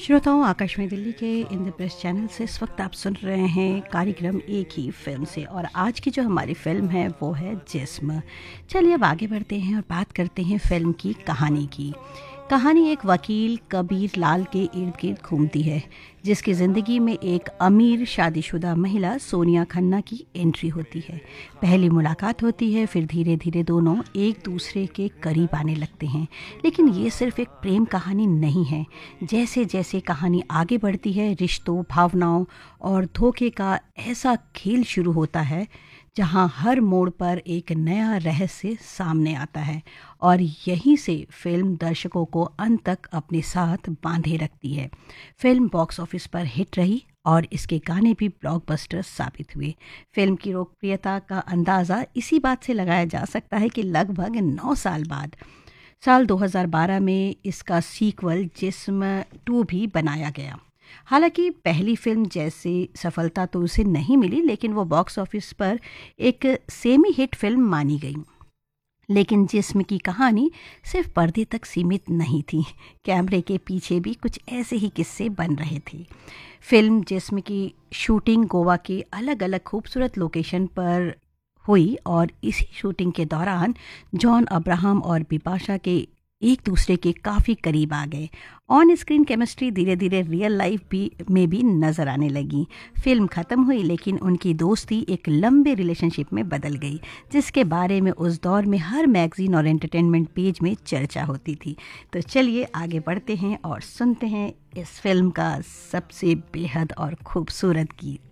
श्रोताओं, आकाशवाणी दिल्ली के इंद्रप्रस्थ चैनल से इस वक्त आप सुन रहे हैं कार्यक्रम एक ही फिल्म से। और आज की जो हमारी फिल्म है वो है जिस्म। चलिए अब आगे बढ़ते हैं और बात करते हैं फिल्म की कहानी की। कहानी एक वकील कबीर लाल के इर्द गिर्द घूमती है, जिसकी ज़िंदगी में एक अमीर शादीशुदा महिला सोनिया खन्ना की एंट्री होती है। पहली मुलाकात होती है, फिर धीरे धीरे दोनों एक दूसरे के करीब आने लगते हैं। लेकिन ये सिर्फ एक प्रेम कहानी नहीं है। जैसे जैसे कहानी आगे बढ़ती है, रिश्तों, भावनाओं और धोखे का ऐसा खेल शुरू होता है जहाँ हर मोड़ पर एक नया रहस्य सामने आता है। और यहीं से फिल्म दर्शकों को अंत तक अपने साथ बांधे रखती है। फिल्म बॉक्स ऑफिस पर हिट रही और इसके गाने भी ब्लॉकबस्टर साबित हुए। फिल्म की लोकप्रियता का अंदाज़ा इसी बात से लगाया जा सकता है कि लगभग 9 साल बाद साल 2012 में इसका सीक्वल जिस्म 2 भी बनाया गया। हालांकि पहली फिल्म जैसी सफलता तो उसे नहीं मिली, लेकिन वो बॉक्स ऑफिस पर एक सेमी हिट फिल्म मानी गई। लेकिन जिस्म की कहानी सिर्फ पर्दे तक सीमित नहीं थी। कैमरे के पीछे भी कुछ ऐसे ही किस्से बन रहे थे। फिल्म जिस्म की शूटिंग गोवा के अलग अलग खूबसूरत लोकेशन पर हुई और इसी शूटिंग के दौरान जॉन अब्राहम और बिपाशा के एक दूसरे के काफ़ी करीब आ गए। ऑन स्क्रीन केमिस्ट्री धीरे धीरे रियल लाइफ में भी नज़र आने लगी। फिल्म ख़त्म हुई, लेकिन उनकी दोस्ती एक लंबे रिलेशनशिप में बदल गई, जिसके बारे में उस दौर में हर मैगज़ीन और एंटरटेनमेंट पेज में चर्चा होती थी। तो चलिए आगे बढ़ते हैं और सुनते हैं इस फिल्म का सबसे बेहद और खूबसूरत गीत।